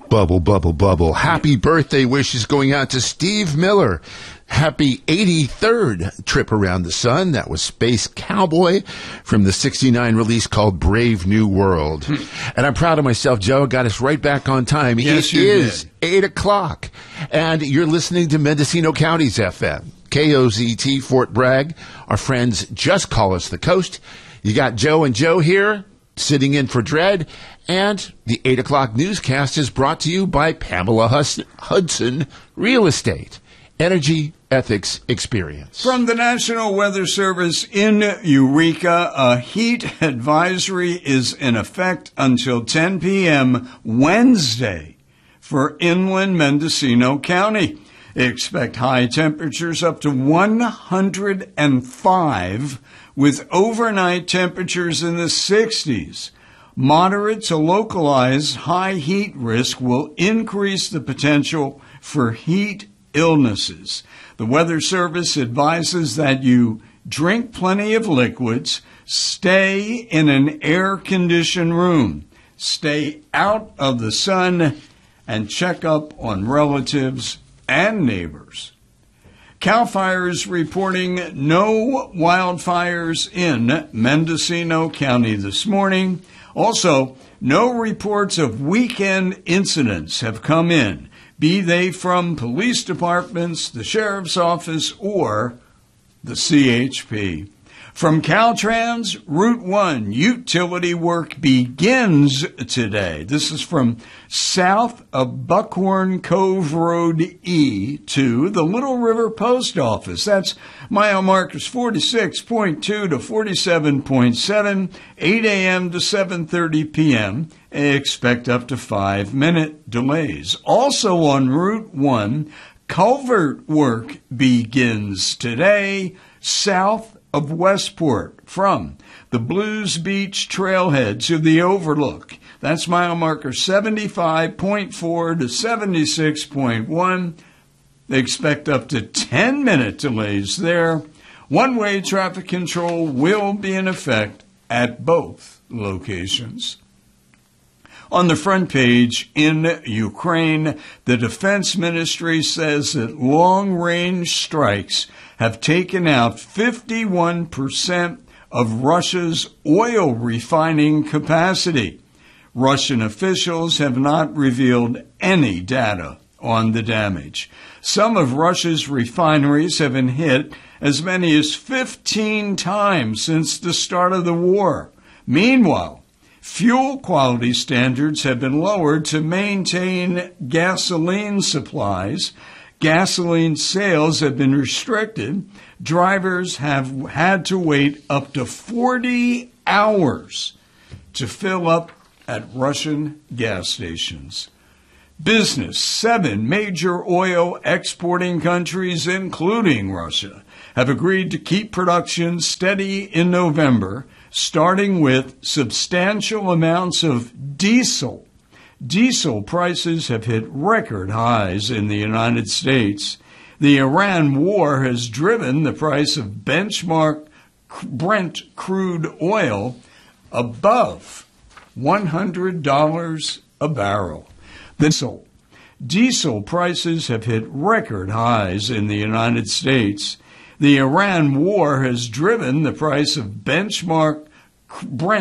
Bubble, bubble, bubble. Happy birthday wishes going out to Steve Miller. Happy 83rd trip around the sun. That was Space Cowboy from the 69 release called Brave New World. And I'm proud of myself, Joe. Got us right back on time. Yes, it is 8 o'clock. And you're listening to Mendocino County's FM. KOZT Fort Bragg. Our friends just call us the coast. You got Joe and Joe here sitting in for Dread. And the 8 o'clock newscast is brought to you by Pamela Hudson Real Estate. Energy Ethics Experience. From the National Weather Service in Eureka, a heat advisory is in effect until 10 p.m. Wednesday for inland Mendocino County. Expect high temperatures up to 105 with overnight temperatures in the 60s. Moderate to localized high heat risk will increase the potential for heat illnesses. The Weather Service advises that you drink plenty of liquids, stay in an air-conditioned room, stay out of the sun, and check up on relatives and neighbors. CAL FIRE is reporting no wildfires in Mendocino County this morning. Also, no reports of weekend incidents have come in, be they from police departments, the sheriff's office, or the CHP. From Caltrans, Route 1 utility work begins today. This is from south of Buckhorn Cove Road E to the Little River Post Office. That's mile markers 46.2 to 47.7, 8 a.m. to 7:30 p.m. Expect up to 5-minute delays. Also on Route 1, culvert work begins today south of Westport from the Blues Beach Trailhead to the Overlook. That's mile marker 75.4 to 76.1. They expect up to 10-minute delays there. One-way traffic control will be in effect at both locations. On the front page, in Ukraine, the Defense Ministry says that long-range strikes have taken out 51% of Russia's oil refining capacity. Russian officials have not revealed any data on the damage. Some of Russia's refineries have been hit as many as 15 times since the start of the war. Meanwhile, fuel quality standards have been lowered to maintain gasoline supplies. Gasoline sales have been restricted. Drivers have had to wait up to 40 hours to fill up at Russian gas stations. Business: 7 major oil exporting countries, including Russia, have agreed to keep production steady in November, starting with substantial amounts of diesel. Diesel prices have hit record highs in the United States. The Iran war has driven the price of benchmark Brent crude oil above $100 a barrel. Diesel prices have hit record highs in the United States. The Iran war has driven the price of benchmark Brent